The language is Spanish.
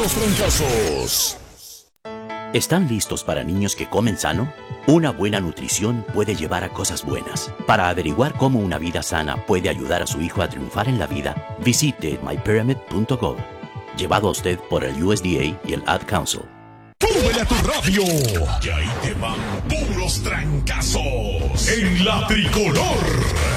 puros trancazos. ¿Están listos para niños que comen sano? Una buena nutrición puede llevar a cosas buenas. Para averiguar cómo una vida sana puede ayudar a su hijo a triunfar en la vida, visite mypyramid.gov. Llevado a usted por el USDA y el Ad Council. ¡Súbele a tu radio! Y ahí te van puros trancazos en la tricolor.